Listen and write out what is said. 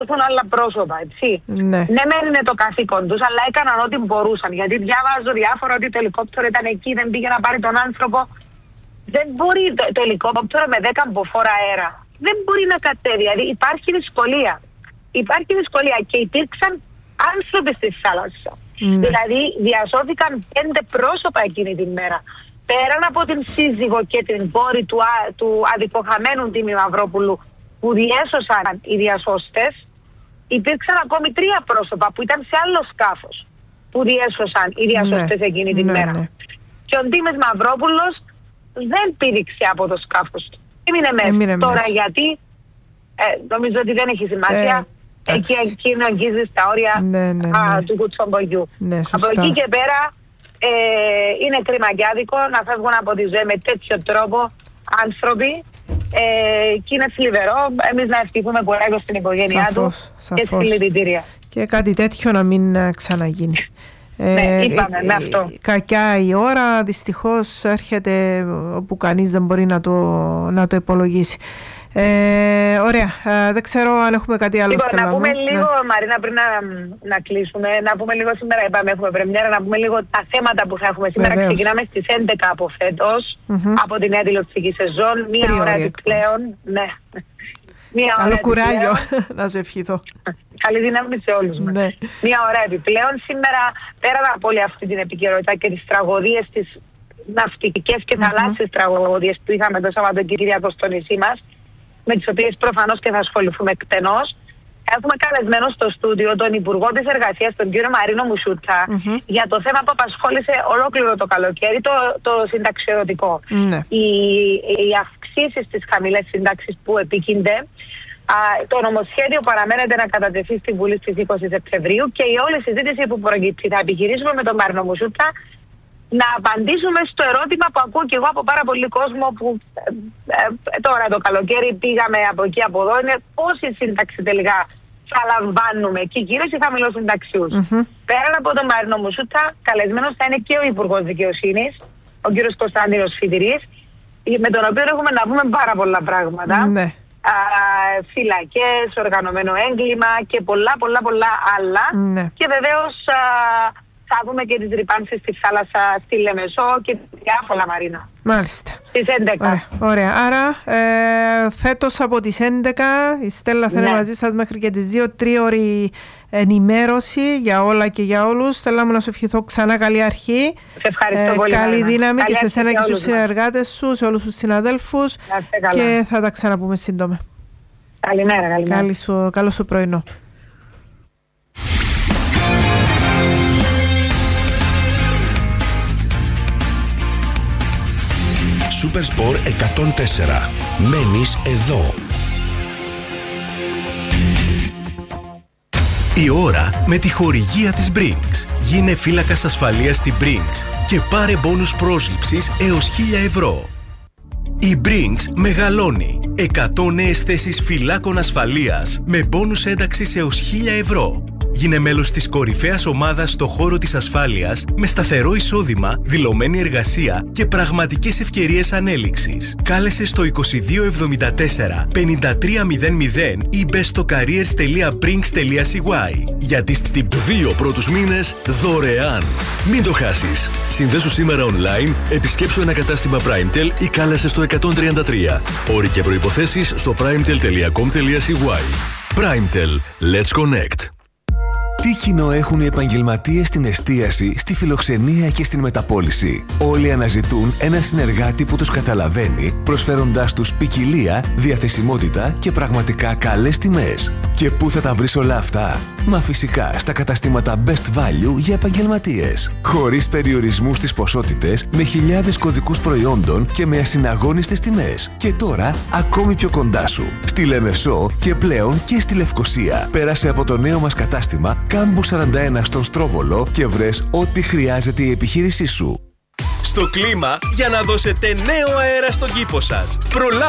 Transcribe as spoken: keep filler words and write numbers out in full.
έχουν άλλα πρόσωπα, έτσι. Ναι. Ναι, μεν είναι το καθήκον τους, αλλά έκαναν ό,τι μπορούσαν. Γιατί διάβαζω διάφορα ότι το ελικόπτερο ήταν εκεί, δεν πήγε να πάρει τον άνθρωπο. Δεν μπορεί το, το ελικόπτερο με δέκα μποφόρ αέρα. Δεν μπορεί να κατέβει. Δηλαδή υπάρχει δυσκολία. Υπάρχει δυσκολία και υπήρξαν άνθρωποι στη θάλασσα. Ναι. Δηλαδή διασώθηκαν πέντε πρόσωπα εκείνη την μέρα. Πέραν από την σύζυγο και την κόρη του, του αδικοχαμένου Τίμη Μαυρόπουλου που διέσωσαν οι διασώστες, υπήρξαν ακόμη τρία πρόσωπα που ήταν σε άλλο σκάφος που διέσωσαν οι διασώστες ναι. εκείνη την ναι, μέρα. Ναι. Και ο Τίμης Μαυρόπουλος δεν πήδηξε από το σκάφος του. Έμεινε μέσα. Έμεινε Τώρα μέσα. γιατί, ε, νομίζω ότι δεν έχει σημασία. Ε, εκεί εκείνο αγγίζει στα όρια ναι, ναι, ναι. Α, του κουτσομπογιού. Ναι, από εκεί και πέρα ε, είναι κρίμα και άδικο να φεύγουν από τη ζωή με τέτοιο τρόπο άνθρωποι. Ε, και είναι θλιβερό. Εμείς να ευχηθούμε πολλά στην οικογένειά σαφώς, του σαφώς. και συλληπιτήρια. Και κάτι τέτοιο να μην ξαναγίνει. Ναι, ε, είπαμε ε, με αυτό. Κακιά η ώρα, δυστυχώς έρχεται όπου κανείς δεν μπορεί να το, να το υπολογίσει. Ε, ωραία, ε, δεν ξέρω αν έχουμε κάτι άλλο. Λοιπόν, Στέλλα να πούμε μου. λίγο, ναι. Μαρίνα, πριν να, να κλείσουμε, να πούμε λίγο σήμερα, είπαμε έχουμε πρεμιέρα, να πούμε λίγο τα θέματα που θα έχουμε σήμερα. Βεβαίως. Ξεκινάμε στις έντεκα από φέτος, mm-hmm. από τη νέα τηλεοπτική σεζόν, μία Τρία ώρα επιπλέον. Ναι. Μία Καλό ώρα κουράγιο, να σου ευχηθώ. Καλή δύναμη σε όλους μας. Ναι. Μία ώρα επιπλέον. Σήμερα, πέρα από όλη αυτή την επικαιρότητα και τις τραγωδίες, τις ναυτικές και θαλάσσιες mm-hmm. τραγωδίες που είχαμε το Σαββατοκύριακο στο νησί μας, με τις οποίες προφανώς και θα ασχοληθούμε εκτενώς. Έχουμε καλεσμένο στο στούντιο τον Υπουργό της Εργασίας, τον κύριο Μαρίνο Μουσούτσα, mm-hmm. για το θέμα που απασχόλησε ολόκληρο το καλοκαίρι, το, το συνταξιοδοτικό. Mm-hmm. Οι, οι αυξήσεις στις χαμηλές συντάξεις που επίκυνται, α, το νομοσχέδιο παραμένεται να κατατεθεί στη Βουλή στις είκοσι Σεπτεμβρίου και η όλη συζήτηση που προκύπτει. Θα επιχειρήσουμε με τον Μαρίνο Μουσούτσα να απαντήσουμε στο ερώτημα που ακούω και εγώ από πάρα πολύ κόσμο που ε, ε, τώρα το καλοκαίρι πήγαμε από εκεί από εδώ, είναι πόση σύνταξη τελικά θα λαμβάνουμε και κυρίως οι χαμηλοσυνταξιούς. Mm-hmm. Πέραν από τον Μαρίνο Μουσούτσα, καλεσμένος θα είναι και ο Υπουργός Δικαιοσύνης, ο κύριος Κωνσταντίνος Φιδηρής, με τον οποίο έχουμε να πούμε πάρα πολλά πράγματα. Ναι. Α, φυλακές, οργανωμένο έγκλημα και πολλά πολλά πολλά άλλα. Ναι. Και βεβαίως α, θα δούμε και τις ρυπάνσεις στη θάλασσα, στη Λεμεσό και διάφορα, Μαρίνα. Μάλιστα. Στις έντεκα. Ωραία. Ωραία. Άρα ε, φέτος από τις έντεκα η Στέλλα θα ναι. είναι μαζί σας μέχρι και τις δύο, τρίωρη ενημέρωση για όλα και για όλους. Στέλλα μου, να σου ευχηθώ ξανά καλή αρχή. Σε ευχαριστώ ε, πολύ. Καλή Μαρίνα. δύναμη καλή και σε σένα και στους συνεργάτες σου, σε όλους τους συναδέλφους και θα τα ξαναπούμε σύντομα. Καλημέρα, καλημέρα. Καλή σου, καλό σου πρωινό. Supersport εκατόν τέσσερα. Μένεις εδώ. Η ώρα με τη χορηγία της Brinks. Γίνε φύλακας ασφαλείας στην Brinks και πάρε μπόνους πρόσληψης έως χίλια ευρώ. Η Brinks μεγαλώνει. εκατό νέες θέσεις φυλάκων ασφαλείας με μπόνους ένταξης έως χίλια ευρώ. Γίνε μέλος της κορυφαίας ομάδας στο χώρο της ασφάλειας με σταθερό εισόδημα, δηλωμένη εργασία και πραγματικές ευκαιρίες ανέλυξης. Κάλεσε στο είκοσι δύο εβδομήντα τέσσερα πενήντα τρία μηδέν μηδέν ή μπες στο careers τελεία brinks τελεία c y. Γιατί στις δύο πρώτους μήνες δωρεάν. Μην το χάσεις. Συνδέσου σήμερα online, επισκέψου ένα κατάστημα PrimeTel ή κάλεσε στο εκατόν τριάντα τρία. Όροι και προϋποθέσεις στο primetel τελεία com τελεία c y. PrimeTel. Let's connect. Τι κοινό έχουν οι επαγγελματίες στην εστίαση, στη φιλοξενία και στην μεταπώληση? Όλοι αναζητούν έναν συνεργάτη που τους καταλαβαίνει, προσφέροντάς τους ποικιλία, διαθεσιμότητα και πραγματικά καλές τιμές. Και πού θα τα βρεις όλα αυτά? Μα φυσικά στα καταστήματα Best Value για επαγγελματίες. Χωρίς περιορισμούς στις ποσότητες, με χιλιάδες κωδικούς προϊόντων και με ασυναγώνιστες τιμές. Και τώρα ακόμη πιο κοντά σου. Στη Λεμεσό και πλέον και στη Λευκοσία. Πέρασε από το νέο μας κατάστημα Κάμπου σαράντα ένα στον Στρόβολο και βρες ό,τι χρειάζεται η επιχείρησή σου. Στο κλίμα για να δώσετε νέο αέρα στον κήπο σας. Προλάβετε